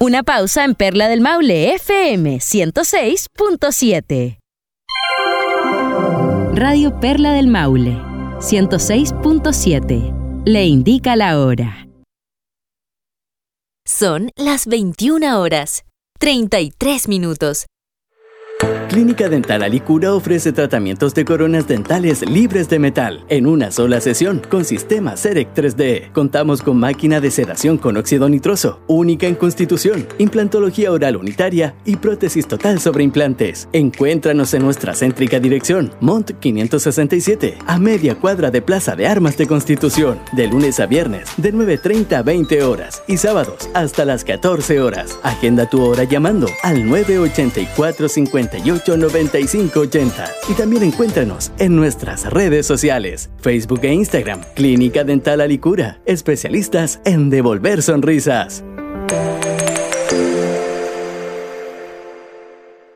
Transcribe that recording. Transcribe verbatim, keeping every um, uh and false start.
Una pausa en Perla del Maule F M ciento seis punto siete. Radio Perla del Maule ciento seis punto siete. Le indica la hora. Son las veintiuna horas, treinta y tres minutos. Clínica Dental Alicura ofrece tratamientos de coronas dentales libres de metal en una sola sesión con sistema CEREC tres D. Contamos con máquina de sedación con óxido nitroso, única en Constitución, implantología oral unitaria y prótesis total sobre implantes. Encuéntranos en nuestra céntrica dirección, Mont quinientos sesenta y siete, a media cuadra de Plaza de Armas de Constitución, de lunes a viernes, de nueve treinta a veinte horas y sábados hasta las catorce horas. Agenda tu hora llamando al nueve ochenta y cuatro, cincuenta y ocho, noventa y cinco ochenta. Y también encuéntranos en nuestras redes sociales, Facebook e Instagram, Clínica Dental Alicura, especialistas en devolver sonrisas.